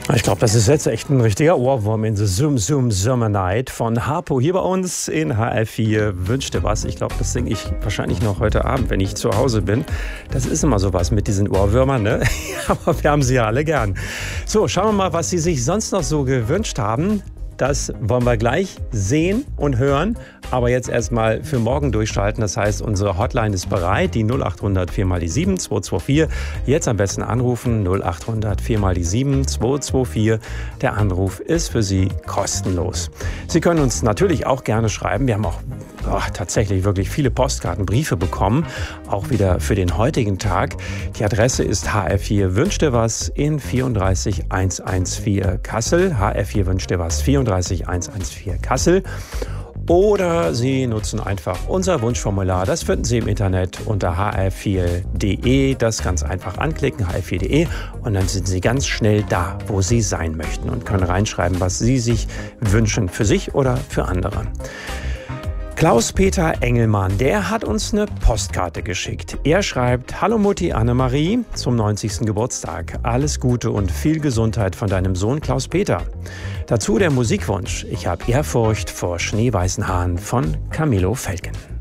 Ich glaube, das ist jetzt echt ein richtiger Ohrwurm in the Summer Night von Harpo hier bei uns in HR4. Wünsch dir was. Ich glaube, das singe ich wahrscheinlich noch heute Abend, wenn ich zu Hause bin. Das ist immer sowas mit diesen Ohrwürmern, ne? Aber wir haben sie ja alle gern. So, schauen wir mal, was Sie sich sonst noch so gewünscht haben. Das wollen wir gleich sehen und hören. Aber jetzt erstmal für morgen durchschalten. Das heißt, unsere Hotline ist bereit. Die 0800 4 mal die 7 224. Jetzt am besten anrufen. 0800 4 mal die 7 224. Der Anruf ist für Sie kostenlos. Sie können uns natürlich auch gerne schreiben. Wir haben auch tatsächlich wirklich viele Postkarten, Briefe bekommen. Auch wieder für den heutigen Tag. Die Adresse ist HR4 Wünsch dir was in 34114 Kassel. HR4 Wünsch dir was 34114 Kassel. Oder Sie nutzen einfach unser Wunschformular. Das finden Sie im Internet unter hr4.de. Das ganz einfach anklicken, hr4.de. Und dann sind Sie ganz schnell da, wo Sie sein möchten und können reinschreiben, was Sie sich wünschen, für sich oder für andere. Klaus-Peter Engelmann, der hat uns eine Postkarte geschickt. Er schreibt: Hallo Mutti Annemarie zum 90. Geburtstag. Alles Gute und viel Gesundheit von deinem Sohn Klaus-Peter. Dazu der Musikwunsch: Ich habe Ehrfurcht vor schneeweißen Haaren von Camilo Felgen.